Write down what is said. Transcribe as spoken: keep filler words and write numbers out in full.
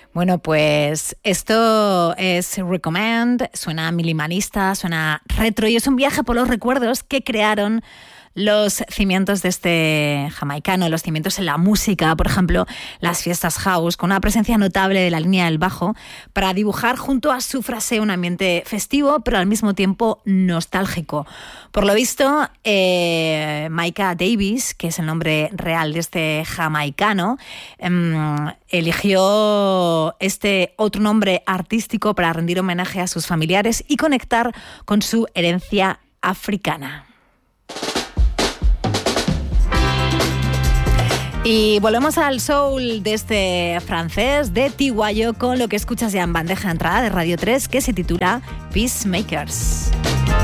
Bueno, pues esto es Recommend, suena minimalista, suena retro y es un viaje por los recuerdos que crearon los cimientos de este jamaicano, los cimientos en la música, por ejemplo, las fiestas house, con una presencia notable de la línea del bajo, para dibujar junto a su frase un ambiente festivo, pero al mismo tiempo nostálgico. Por lo visto, eh, Micah Davis, que es el nombre real de este jamaicano, eh, eligió este otro nombre artístico para rendir homenaje a sus familiares y conectar con su herencia africana. Y volvemos al soul de este francés de Tiguayo con lo que escuchas ya en bandeja de entrada de Radio tres, que se titula Peacemakers.